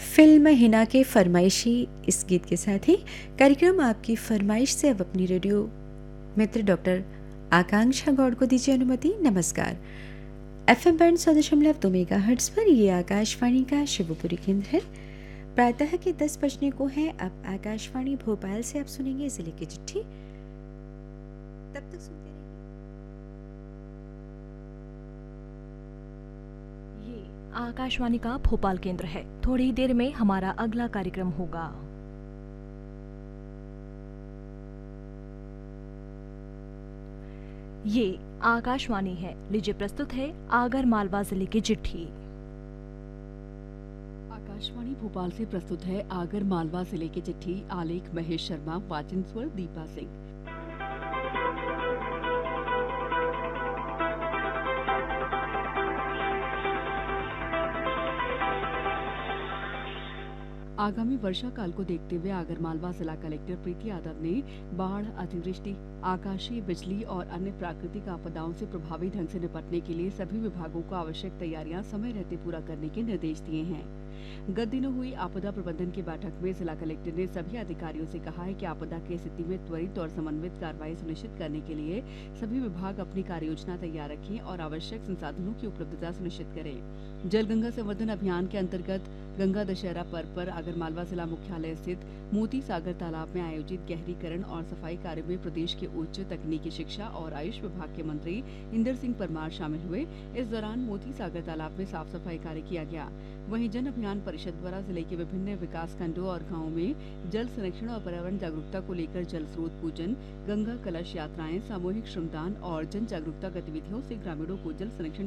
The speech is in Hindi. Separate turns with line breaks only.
फिल्म हिना के फरमाइशी इस गीत के साथ ही कार्यक्रम आपकी फरमाइश से अब अपनी रेडियो मित्र डॉक्टर आकांक्षा गौड़ को दीजिए अनुमति। नमस्कार। एफएम बैंड 100.2 मेगाहर्ट्ज़ पर ये आकाशवाणी का शिवपुरी केंद्र है। प्रातः के 10 बजने को है। अब आकाशवाणी भोपाल से आप सुनेंगे जिले की चिट्ठी। तब तक सुनते रहिए।
ये आकाशवाणी का भोपाल केंद्र है। थोड़ी देर में हमारा अगला कार्यक्रम होगा। ये आकाशवाणी है। लीजिए प्रस्तुत है आगर मालवा जिले की चिट्ठी।
आकाशवाणी भोपाल से प्रस्तुत है आगर मालवा जिले की चिट्ठी। आलेख महेश शर्मा, वाचन स्वर दीपा सिंह। आगामी वर्षा काल को देखते हुए आगरमालवा जिला कलेक्टर प्रीति यादव ने बाढ़, अतिवृष्टि, आकाशीय बिजली और अन्य प्राकृतिक आपदाओं से प्रभावी ढंग से निपटने के लिए सभी विभागों को आवश्यक तैयारियां समय रहते पूरा करने के निर्देश दिए हैं। गत दिनों हुई आपदा प्रबंधन की बैठक में जिला कलेक्टर ने सभी अधिकारियों से कहा है कि आपदा की स्थिति में त्वरित और समन्वित कार्रवाई सुनिश्चित करने के लिए सभी विभाग अपनी कार्ययोजना तैयार रखें और आवश्यक संसाधनों की उपलब्धता सुनिश्चित करें। जल गंगा संवर्धन अभियान के अंतर्गत गंगा दशहरा पर्व पर आगरमालवा जिला मुख्यालय स्थित मोती सागर तालाब में आयोजित गहरीकरण और सफाई कार्य में प्रदेश के उच्च तकनीकी शिक्षा और आयुष विभाग के मंत्री इंदर सिंह परमार शामिल हुए। इस दौरान मोती सागर तालाब में साफ सफाई कार्य किया गया। वहीं जन अभियान परिषद द्वारा जिले के विभिन्न विकास खंडों और गांवों में जल संरक्षण और पर्यावरण जागरूकता को लेकर जल स्रोत पूजन, गंगा कलश यात्राएं, सामूहिक श्रमदान और जन जागरूकता गतिविधियों से ग्रामीणों को जल संरक्षण